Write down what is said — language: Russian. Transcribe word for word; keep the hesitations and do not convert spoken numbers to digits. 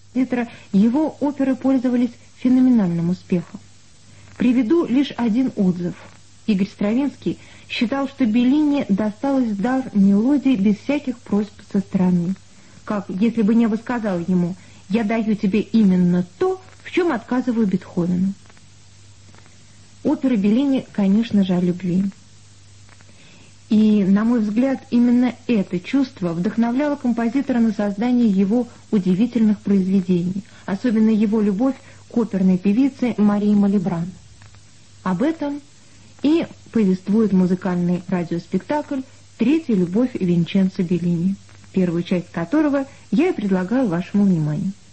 композитора его оперы пользовались феноменальным успехом. Приведу лишь один отзыв. Игорь Стравинский считал, что Беллини досталось в дар мелодии без всяких просьб со стороны, как если бы небо сказало ему: «Я даю тебе именно то, в чем отказываю Бетховену». Опера Беллини, конечно же, о любви. И, на мой взгляд, именно это чувство вдохновляло композитора на создание его удивительных произведений, особенно его любовь к оперной певице Марии Малибран. Об этом и повествует музыкальный радиоспектакль «Третья любовь» Винченцо Беллини, первую часть которого я и предлагаю вашему вниманию.